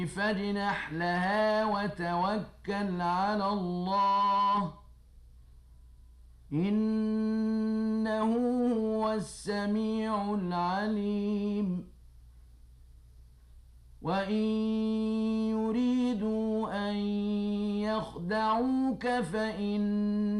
فاجنح لها وتوكل على الله إنه هو السميع العليم وإن يريدوا أن يخدعوك فإن